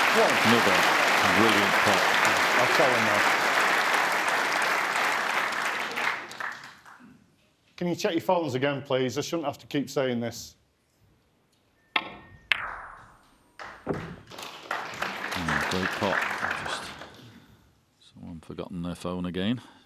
Another brilliant pot. I'll tell him now. Can you check your phones again, please? I shouldn't have to keep saying this. Great pot. Just someone forgotten their phone again.